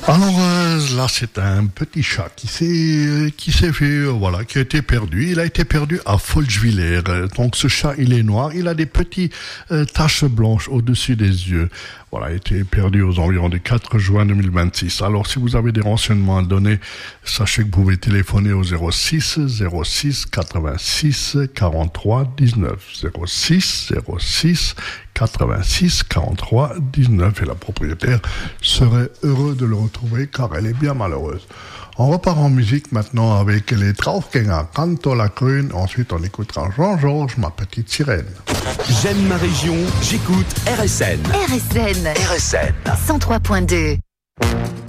Alors là, c'est un petit chat qui s'est fait, voilà, qui a été perdu. Il a été perdu à Folchevillers. Donc ce chat, il est noir. Il a des petites taches blanches au-dessus des yeux. Voilà, il a été perdu aux environs du 4 juin 2026. Alors si vous avez des renseignements à donner, sachez que vous pouvez téléphoner au 06 86 43 19 06 86 43 19 et la propriétaire serait heureux de le retrouver car elle est bien malheureuse. On repart en musique maintenant avec les Traufgänger, Canto la Crune. Ensuite, on écoutera Jean-Georges, ma petite sirène. J'aime ma région, j'écoute RSN. RSN 103.2.